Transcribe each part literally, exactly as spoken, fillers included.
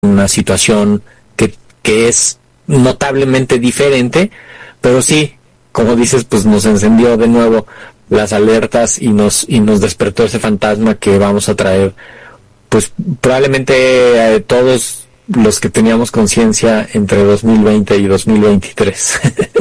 una situación que, que es notablemente diferente, pero sí, como dices, pues nos encendió de nuevo las alertas y nos y nos despertó ese fantasma que vamos a traer, pues probablemente eh, todos los que teníamos conciencia entre dos mil veinte y dos mil veintitrés.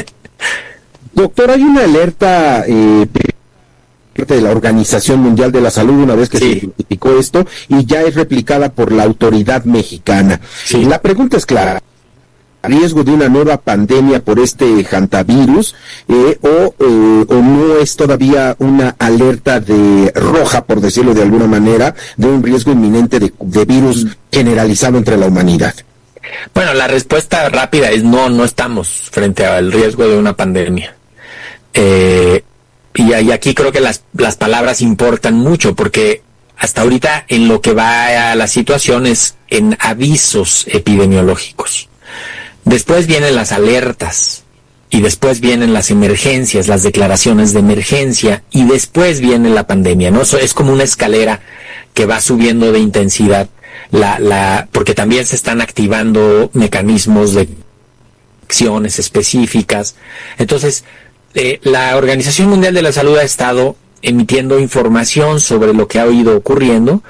Doctor, hay una alerta eh, de la Organización Mundial de la Salud una vez que sí. se identificó esto y ya es replicada por la autoridad mexicana. Sí. La pregunta es clara: riesgo de una nueva pandemia por este hantavirus eh, o, eh, o no es todavía una alerta de roja, por decirlo de alguna manera, de un riesgo inminente de, de virus generalizado entre la humanidad? Bueno, la respuesta rápida es no, no estamos frente al riesgo de una pandemia. Eh, y, y aquí creo que las, las palabras importan mucho, porque hasta ahorita en lo que va a la situación es en avisos epidemiológicos. Después vienen las alertas, y después vienen las emergencias, las declaraciones de emergencia, y después viene la pandemia, ¿no? Eso es como una escalera que va subiendo de intensidad, la, la, porque también se están activando mecanismos de acciones específicas. Entonces, eh, la Organización Mundial de la Salud ha estado emitiendo información sobre lo que ha ido ocurriendo.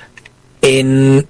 En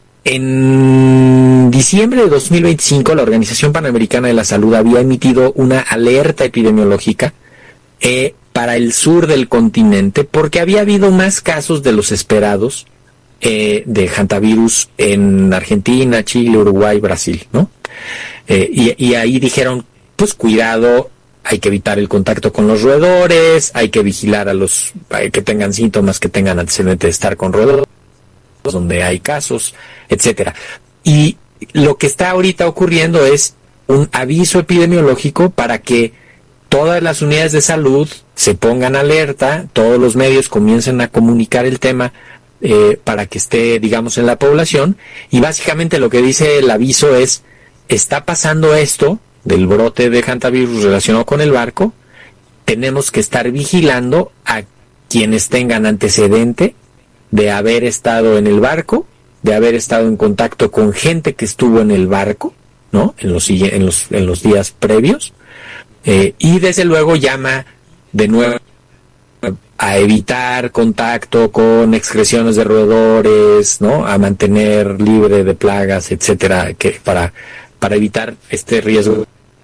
En diciembre de dos mil veinticinco, la Organización Panamericana de la Salud había emitido una alerta epidemiológica eh, para el sur del continente, porque había habido más casos de los esperados eh, de hantavirus en Argentina, Chile, Uruguay, Brasil, ¿no? Eh, y, y ahí dijeron, pues cuidado, hay que evitar el contacto con los roedores, hay que vigilar a los eh, que tengan síntomas, que tengan antecedentes de estar con roedores, donde hay casos, etcétera. Y lo que está ahorita ocurriendo es un aviso epidemiológico para que todas las unidades de salud se pongan alerta, todos los medios comiencen a comunicar el tema eh, para que esté, digamos, en la población. Y básicamente lo que dice el aviso es: está pasando esto del brote de hantavirus relacionado con el barco, tenemos que estar vigilando a quienes tengan antecedente de haber estado en el barco, de haber estado en contacto con gente que estuvo en el barco, ¿no? En los en los en los días previos, eh, y desde luego llama de nuevo a evitar contacto con excreciones de roedores, ¿no? A mantener libre de plagas, etcétera, que para para evitar este riesgo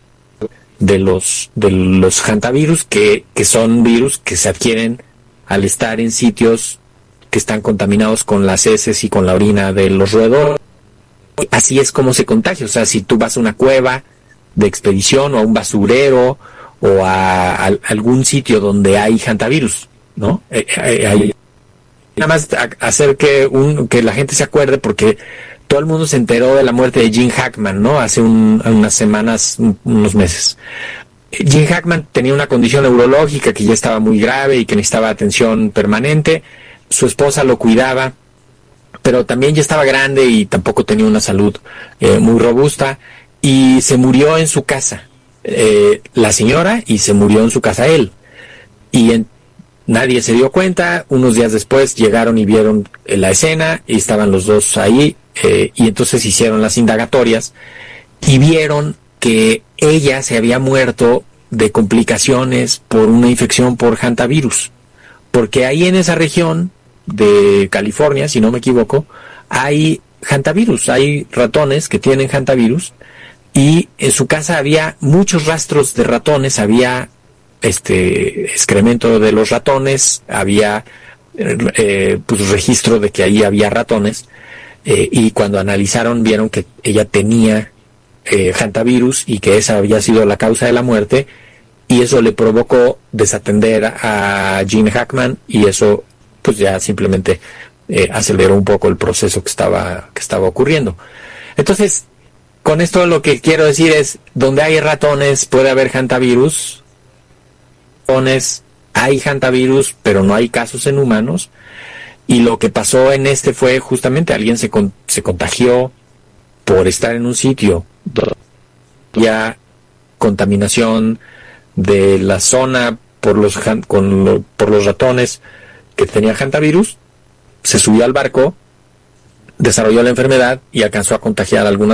de los de los hantavirus, que que son virus que se adquieren al estar en sitios que están contaminados con las heces y con la orina de los roedores. Así es como se contagia. O sea, si tú vas a una cueva de expedición o a un basurero o a, a, a algún sitio donde hay hantavirus, ¿no? Eh, eh, hay, nada más a, hacer que, un, que la gente se acuerde, porque todo el mundo se enteró de la muerte de Gene Hackman, ¿no? Hace un, unas semanas, un, unos meses. Gene Hackman tenía una condición neurológica que ya estaba muy grave y que necesitaba atención permanente. Su esposa lo cuidaba, pero también ya estaba grande y tampoco tenía una salud eh, muy robusta, y se murió en su casa eh, la señora, y se murió en su casa él, y en, nadie se dio cuenta. Unos días después llegaron y vieron eh, la escena, y estaban los dos ahí, eh, y entonces hicieron las indagatorias y vieron que ella se había muerto de complicaciones por una infección por hantavirus, porque ahí en esa región de California, si no me equivoco, hay hantavirus, hay ratones que tienen hantavirus, y en su casa había muchos rastros de ratones, había este excremento de los ratones, había eh, pues registro de que ahí había ratones, eh, y cuando analizaron vieron que ella tenía eh, hantavirus y que esa había sido la causa de la muerte, y eso le provocó desatender a Gene Hackman, y eso pues ya simplemente eh, aceleró un poco el proceso que estaba que estaba ocurriendo. Entonces, con esto lo que quiero decir es, donde hay ratones puede haber hantavirus, ratones, hay hantavirus, pero no hay casos en humanos, y lo que pasó en este fue justamente alguien se, con, se contagió por estar en un sitio donde había contaminación de la zona por los con lo, por los ratones que tenía hantavirus, se subió al barco, desarrolló la enfermedad y alcanzó a contagiar a algunas